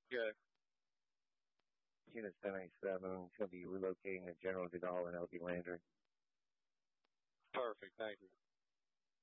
Good. Unit 787 is going to be relocating to General de Gaulle and L.B. Landry. Perfect. Thank you.